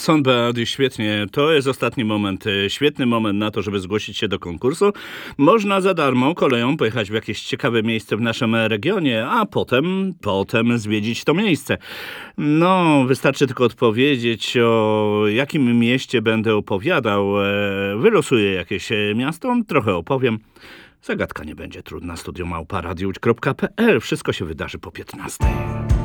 Songbird, świetnie. To jest ostatni moment, świetny moment na to, żeby zgłosić się do konkursu. Można za darmo koleją pojechać w jakieś ciekawe miejsce w naszym regionie, a potem zwiedzić to miejsce. No, wystarczy tylko odpowiedzieć, o jakim mieście będę opowiadał. Wylosuję jakieś miasto, trochę opowiem. Zagadka nie będzie trudna. Studio@radiowłódź.pl. Wszystko się wydarzy po 15.